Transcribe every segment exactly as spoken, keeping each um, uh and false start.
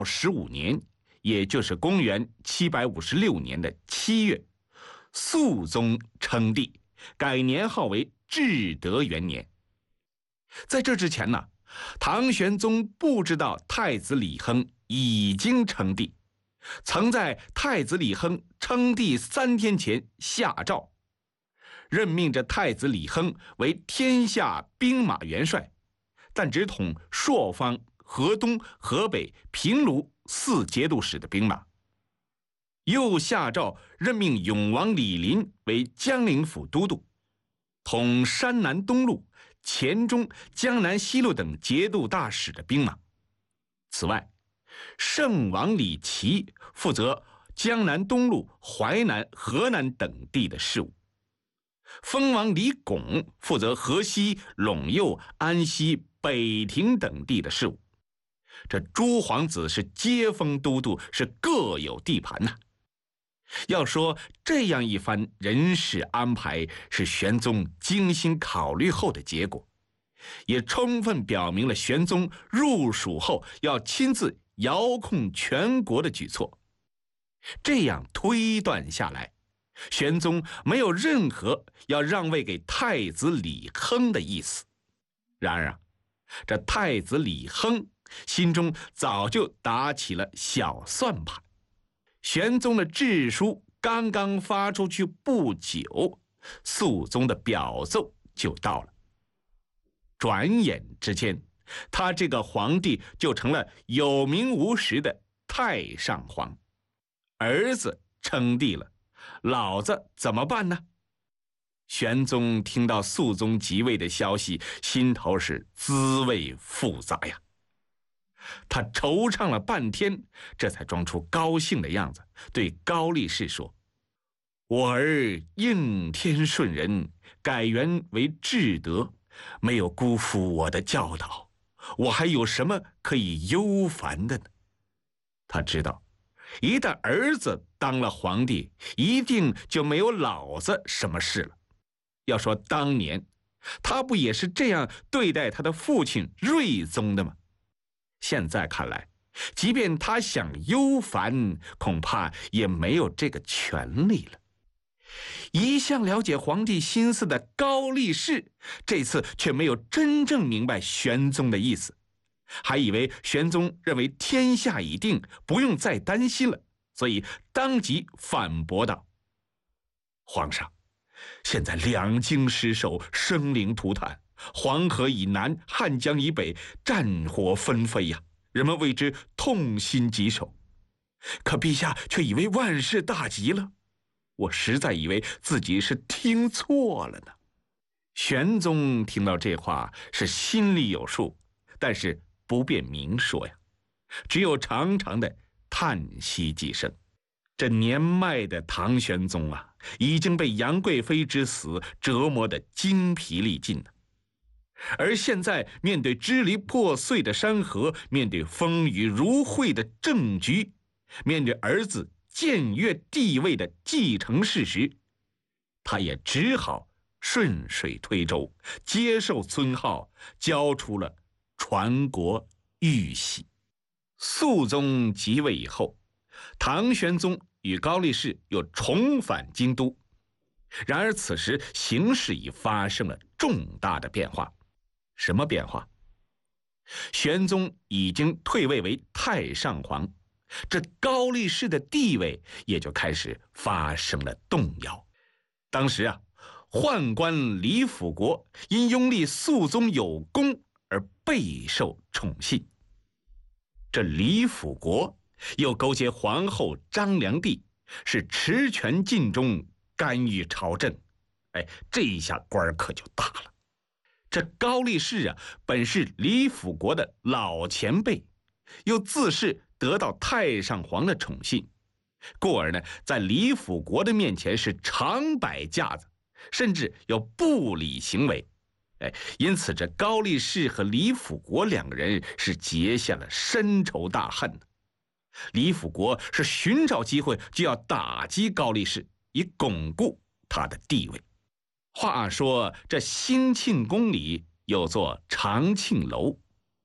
十五年，也就是公元七百五十六年的七月，肃宗称帝，改年号为至德元年。在这之前呢，唐玄宗不知道太子李亨已经称帝，曾在太子李亨称帝三天前下诏，任命着太子李亨为天下兵马元帅，但只统朔方、河东、河北、平卢四节度使的兵马。又下诏任命永王李璘为江陵府都督，统山南东路、黔中、江南西路等节度大使的兵马。此外，圣王李琦负责江南东路、淮南、河南等地的事务，封王李拱负责河西、陇右、安西、北庭等地的事务。这诸皇子是接封都督，是各有地盘呐、啊。要说这样一番人事安排是玄宗精心考虑后的结果，也充分表明了玄宗入蜀后要亲自遥控全国的举措。这样推断下来，玄宗没有任何要让位给太子李亨的意思。然而啊，这太子李亨心中早就打起了小算盘。玄宗的制书刚刚发出去不久，肃宗的表奏就到了。转眼之间，他这个皇帝就成了有名无实的太上皇。儿子称帝了，老子怎么办呢？玄宗听到肃宗即位的消息，心头是滋味复杂呀。他惆怅了半天，这才装出高兴的样子，对高力士说：“我儿应天顺人，改元为至德，没有辜负我的教导，我还有什么可以忧烦的呢？”他知道，一旦儿子当了皇帝，一定就没有老子什么事了。要说当年，他不也是这样对待他的父亲睿宗的吗？现在看来，即便他想忧烦，恐怕也没有这个权利了。一向了解皇帝心思的高力士，这次却没有真正明白玄宗的意思，还以为玄宗认为天下已定，不用再担心了，所以当即反驳道：“皇上，现在两京失守，生灵涂炭，黄河以南、汉江以北战火纷飞呀，人们为之痛心疾首。可陛下却以为万事大吉了，我实在以为自己是听错了呢。”玄宗听到这话是心里有数，但是不便明说呀，只有长长的叹息几声。这年迈的唐玄宗啊，已经被杨贵妃之死折磨得精疲力尽了。而现在面对支离破碎的山河，面对风雨如晦的政局，面对儿子僭越帝位的继承事实，他也只好顺水推舟，接受尊号，交出了传国玉玺。肃宗即位以后，唐玄宗与高力士又重返京都。然而此时形势已发生了重大的变化。什么变化？玄宗已经退位为太上皇，这高力士的地位也就开始发生了动摇。当时啊，宦官李辅国因拥立肃宗有功而备受宠信。这李辅国又勾结皇后张良娣，是持权尽忠，干预朝政。哎，这一下官可就大了。这高力士啊，本是李辅国的老前辈，又自恃得到太上皇的宠信，故而呢，在李辅国的面前是常摆架子，甚至有不礼行为。哎，因此这高力士和李辅国两个人是结下了深仇大恨的。李辅国是寻找机会就要打击高力士，以巩固他的地位。话说这兴庆宫里有座长庆楼，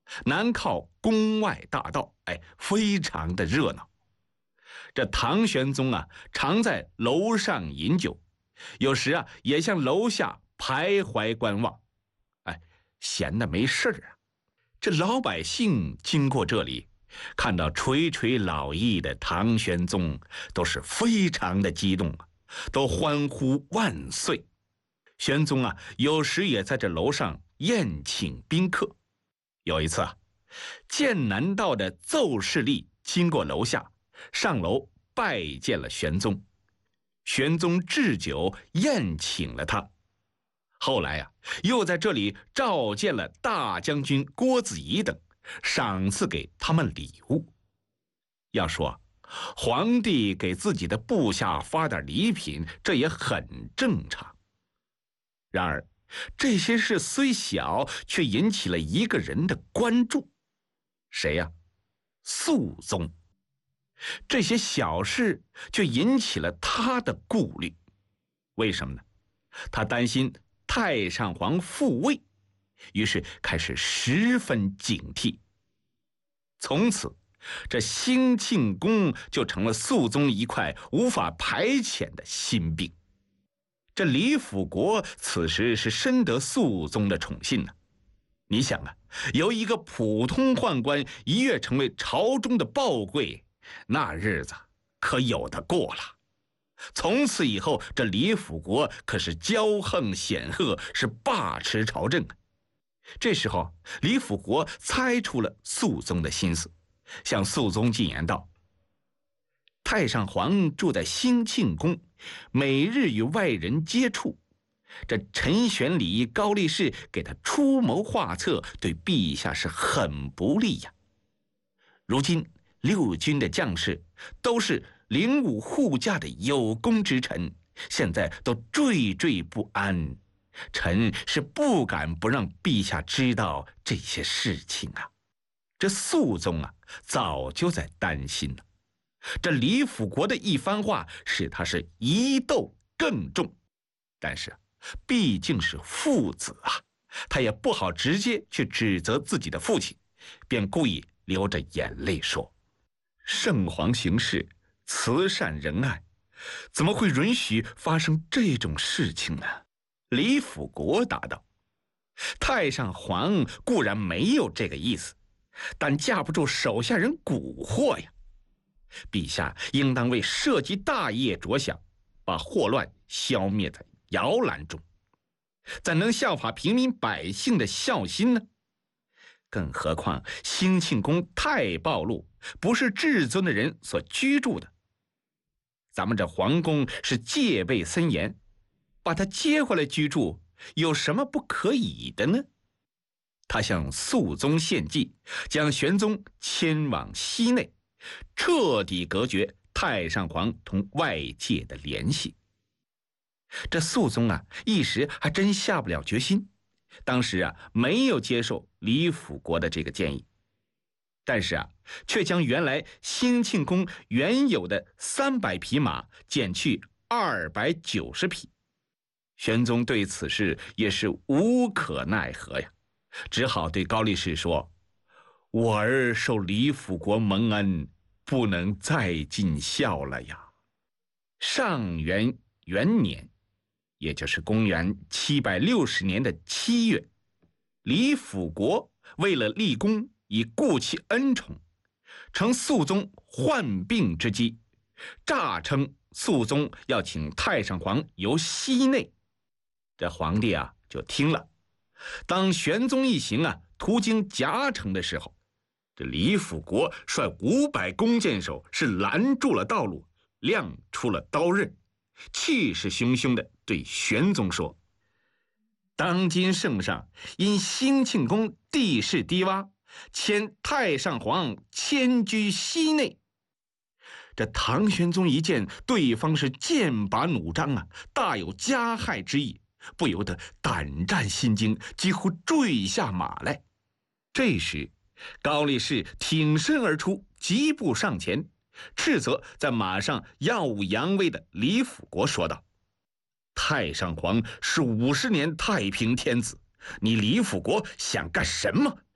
南靠宫外大道，哎，非常的热闹。这唐玄宗啊，常在楼上饮酒，有时啊，也向楼下徘徊观望，哎，闲的没事啊。这老百姓经过这里，看到垂垂老矣的唐玄宗，都是非常的激动啊，都欢呼万岁。玄宗啊，有时也在这楼上宴请宾客。有一次啊，剑南道的邹士立经过楼下，上楼拜见了玄宗。玄宗置酒宴请了他。后来啊，又在这里召见了大将军郭子仪等，赏赐给他们礼物。要说皇帝给自己的部下发点礼品，这也很正常。然而这些事虽小，却引起了一个人的关注。谁呀？肃宗。这些小事却引起了他的顾虑。为什么呢？他担心太上皇复位，于是开始十分警惕。从此这兴庆宫就成了肃宗一块无法排遣的心病。这李辅国此时是深得肃宗的宠信呢、啊。你想啊，由一个普通宦官一跃成为朝中的暴贵，那日子可有的过了。从此以后，这李辅国可是骄横显赫，是把持朝政。这时候，李辅国猜出了肃宗的心思，向肃宗进言道：太上皇住在兴庆宫，每日与外人接触，这陈玄礼、高力士给他出谋划策，对陛下是很不利呀。如今六军的将士都是灵武护驾的有功之臣，现在都惴惴不安，臣是不敢不让陛下知道这些事情啊。这肃宗啊，早就在担心了。这李辅国的一番话使他是疑窦更重，但是毕竟是父子啊，他也不好直接去指责自己的父亲，便故意流着眼泪说：圣皇行事慈善仁爱，怎么会允许发生这种事情呢？李辅国答道：太上皇固然没有这个意思，但架不住手下人蛊惑呀。陛下应当为社稷大业着想，把祸乱消灭在摇篮中，怎能效法平民百姓的孝心呢？更何况兴庆宫太暴露，不是至尊的人所居住的。咱们这皇宫是戒备森严，把他接回来居住，有什么不可以的呢？他向肃宗献计，将玄宗迁往西内，彻底隔绝太上皇同外界的联系。这肃宗啊，一时还真下不了决心，当时啊，没有接受李辅国的这个建议，但是啊，却将原来兴庆宫原有的三百匹马减去二百九十匹。玄宗对此事也是无可奈何呀，只好对高力士说：我儿受李辅国蒙恩，不能再尽孝了呀。上元元年，也就是公元七百六十年的七月，李辅国为了立功以顾其恩宠，乘肃宗患病之机，诈称肃宗要请太上皇游西内。这皇帝啊就听了。当玄宗一行啊途经夹城的时候，这李辅国率五百弓箭手是拦住了道路，亮出了刀刃，气势汹汹地对玄宗说：当今圣上因兴庆宫地势低洼，迁太上皇迁居西内。这唐玄宗一见对方是剑拔弩张啊，大有加害之意，不由得胆战心惊，几乎坠下马来。这时高力士挺身而出，疾步上前，斥责在马上耀武扬威的李辅国，说道：太上皇是五十年太平天子，你李辅国想干什么？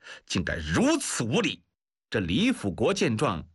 竟敢如此无礼！这李辅国见状，